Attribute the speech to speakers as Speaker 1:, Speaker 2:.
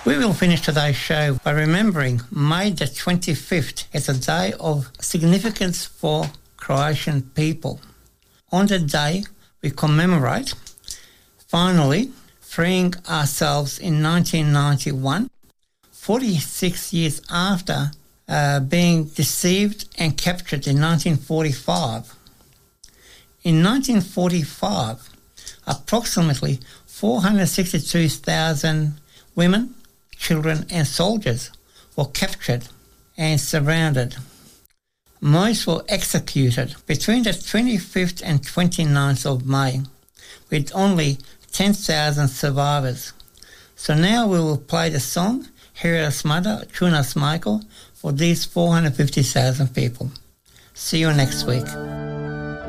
Speaker 1: We will finish today's show by remembering May the 25th as a day of significance for Croatian people. On the day, we commemorate, finally, freeing ourselves in 1991, 46 years after being deceived and captured in 1945. In 1945, approximately 462,000 women, children and soldiers were captured and surrounded. Most were executed between the 25th and 29th of May, with only 10,000 survivors. So now we will play the song Heroes Mother, Čunas Michael, for these 450,000 people. See you next week.